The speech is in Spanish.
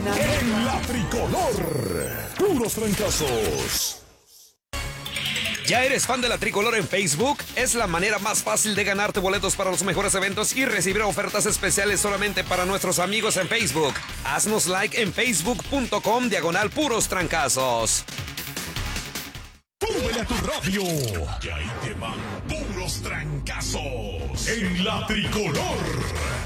En la Tricolor, puros trancazos. ¿Ya eres fan de la Tricolor en Facebook? Es la manera más fácil de ganarte boletos para los mejores eventos y recibir ofertas especiales solamente para nuestros amigos en Facebook. Haznos like en facebook.com/puros trancazos. ¡Súbele a tu radio! Que ahí te van puros trancazos en la Tricolor.